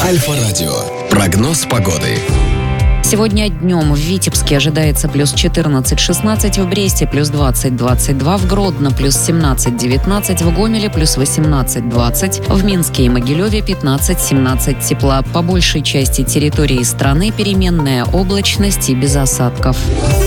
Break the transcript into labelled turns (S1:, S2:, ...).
S1: Альфа-радио. Прогноз погоды.
S2: Сегодня днем в Витебске ожидается плюс 14-16, в Бресте плюс 20-22, в Гродно плюс 17-19, в Гомеле плюс 18-20, в Минске и Могилеве 15-17 тепла. По большей части территории страны переменная облачность и без осадков.